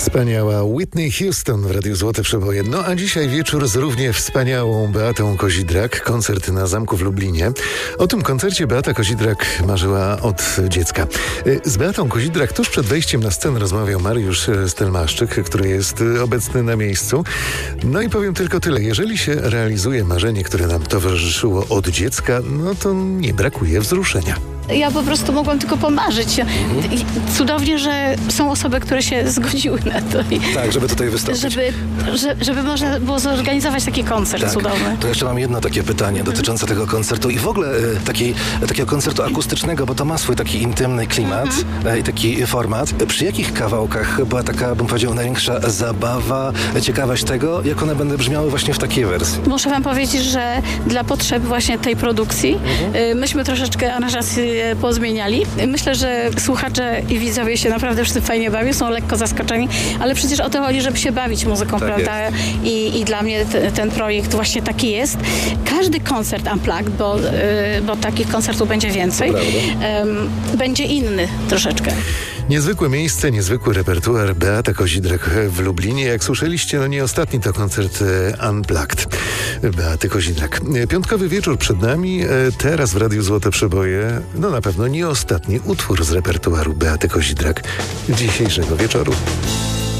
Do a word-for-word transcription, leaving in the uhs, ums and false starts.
Wspaniała Whitney Houston w Radiu Złote Przeboje. No a dzisiaj wieczór z równie wspaniałą Beatą Kozidrak. Koncert na Zamku w Lublinie. O tym koncercie Beata Kozidrak marzyła od dziecka. Z Beatą Kozidrak tuż przed wejściem na scenę rozmawiał Mariusz Stelmaszczyk, który jest obecny na miejscu. No i powiem tylko tyle. Jeżeli się realizuje marzenie, które nam towarzyszyło od dziecka, no to nie brakuje wzruszenia. Ja po prostu mogłam tylko pomarzyć. Mhm. Cudownie, że są osoby, które się zgodziły na to. I tak, żeby tutaj wystąpić. Żeby, że, żeby można było zorganizować taki koncert tak. cudowny. To jeszcze mam jedno takie pytanie dotyczące tego koncertu i w ogóle e, taki, takiego koncertu akustycznego, bo to ma swój taki intymny klimat mhm. e, i taki format. Przy jakich kawałkach była taka, bym powiedział, największa zabawa, ciekawość tego, jak one będą brzmiały właśnie w takiej wersji? Muszę wam powiedzieć, że dla potrzeb właśnie tej produkcji mhm. myśmy troszeczkę aranżację pozmieniali. Myślę, że słuchacze i widzowie się naprawdę przy tym fajnie bawią, są lekko zaskoczeni, ale przecież o to chodzi, żeby się bawić muzyką, tak prawda? I, I dla mnie t, ten projekt właśnie taki jest. Każdy koncert Unplugged, bo, yy, bo takich koncertów będzie więcej, yy, będzie inny troszeczkę. Niezwykłe miejsce, niezwykły repertuar. Beata Kozidrak w Lublinie. Jak słyszeliście, no nie ostatni to koncert Unplugged Beaty Kozidrak. Piątkowy wieczór przed nami. Teraz w Radiu Złote Przeboje, no na pewno nie ostatni utwór z repertuaru Beaty Kozidrak dzisiejszego wieczoru.